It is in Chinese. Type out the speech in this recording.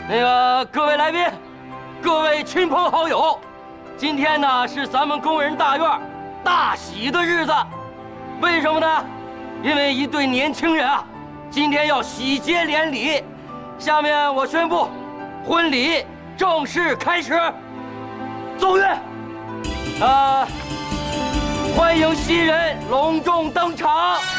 各位来宾，各位亲朋好友，今天呢是咱们工人大院大喜的日子。为什么呢？因为一对年轻人啊，今天要喜结连理。下面我宣布，婚礼正式开始。奏乐。欢迎新人隆重登场。